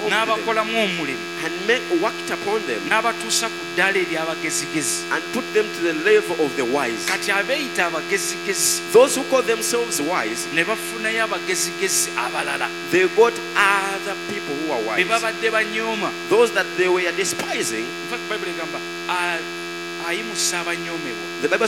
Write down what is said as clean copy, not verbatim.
performed them n'abakolamu omulimu and worked upon them n'abatuusa ku ddaala ery'abagezigezi. and put them to the level of the wise. Kati abeeyita abagezigezi Those who call themselves wise, ne bafunayo abagezigezi abalala they got other people who are be wise. babadde banyooma. Those that they were despising, In fact, Bible egamba ayimusa abanyoomebwa. the Bible